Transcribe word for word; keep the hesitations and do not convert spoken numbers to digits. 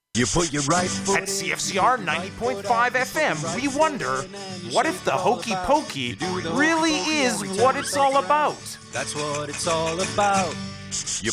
You put your right foot At C F C R ninety point five F M, we wonder, what if the hokey pokey really is what it's all about? That's what it's all about. You